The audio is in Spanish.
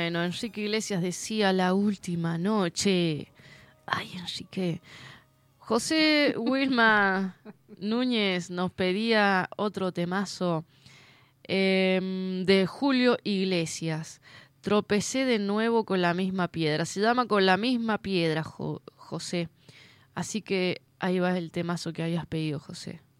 Bueno, Enrique Iglesias decía La Última Noche. Ay, Enrique. José Wilma Núñez nos pedía otro temazo de Julio Iglesias. Tropecé de nuevo con la misma piedra. Se llama Con la misma piedra, José. Así que ahí va el temazo que habías pedido, José.